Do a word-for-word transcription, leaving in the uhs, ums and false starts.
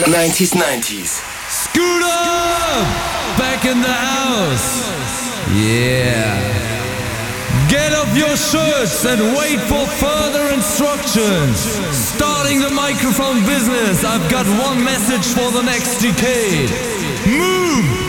nineties, nineties. Scooter! Back in the house! Yeah. Get up your shirts and wait for further instructions. Starting the microphone business, I've got one message for the next decade. Move!